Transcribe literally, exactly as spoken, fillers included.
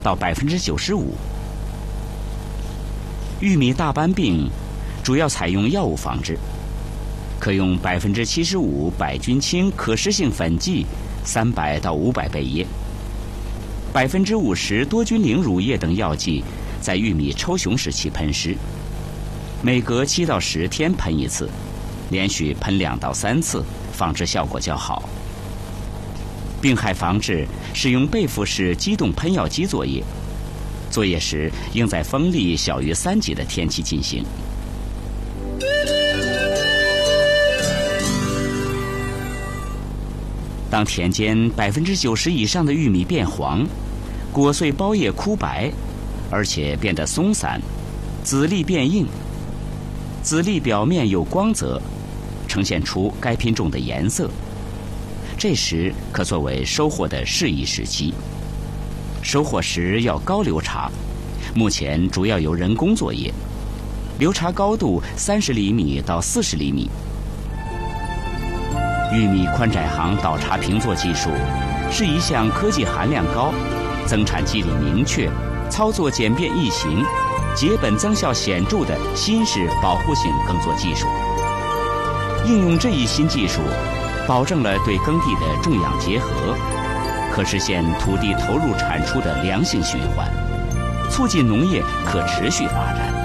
到百分之九十五。玉米大斑病主要采用药物防治，可用百分之七十五百菌清可施性粉剂三百到五百倍液，百分之五十多菌灵乳液等药剂在玉米抽熊时期喷施，每隔七到十天喷一次，连续喷两到三次，防治效果较好。病害防治使用背负式机动喷药机作业，作业时应在风力小于三级的天气进行。当田间百分之九十以上的玉米变黄，果穗包叶枯白，而且变得松散，籽粒变硬，籽粒表面有光泽，呈现出该品种的颜色，这时可作为收获的适宜时期。收获时要高流查，目前主要由人工作业，流查高度三十厘米到四十厘米。玉米宽窄行倒查平作技术是一项科技含量高、增产机理明确、操作简便易行、结本增效显著的新式保护性耕作技术。应用这一新技术，保证了对耕地的种养结合，可实现土地投入产出的良性循环，促进农业可持续发展。